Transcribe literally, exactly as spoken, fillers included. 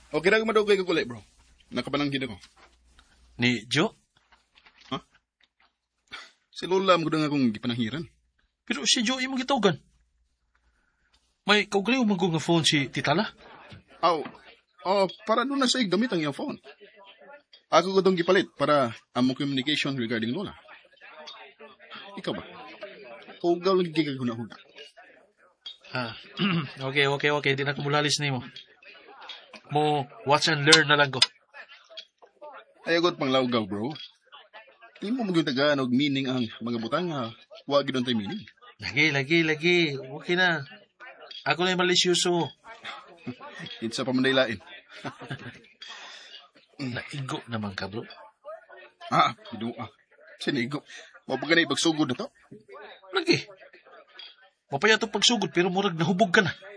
Okay na madugay ko kulit, bro. Nakapananggid ako. Ni Jo? Si Lola mo nga akong gipananghiran. Pero si Jo imo gitawgan. May kaugaliw magong nga phone si Titala? Aw, oh, para doon na sa gamit ang iyong phone. Ako ko itong gipalit para among communication regarding Lola. Ikaw ba? Hugaw lang gigaguna-huga. Ah, okay, okay, okay. Di na ko mulalis ni mo. Mo watch and learn na lang ko. Ayagot pang laugaw, bro. Hindi mo maging tagaan og meaning ang mga butang nga huwag doon tayo meaning. Lagi, lagi, lagi. Okay na. Ako na yung malisyoso. It's sa pamandaylain. Naigo naman ka, bro. Ah, pido ah. Sinigo. Mapagana ipagsugod na to. Lagi. Mapaya itong pagsugod pero murag nahubog ka na.